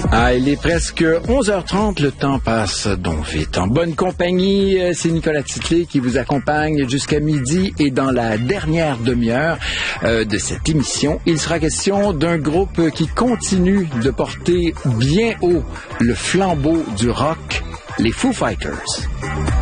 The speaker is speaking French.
Ah, il est presque 11h30, le temps passe donc vite. En bonne compagnie, c'est Nicolas Titley qui vous accompagne jusqu'à midi et dans la dernière demi-heure de cette émission, il sera question d'un groupe qui continue de porter bien haut le flambeau du rock, les Foo Fighters.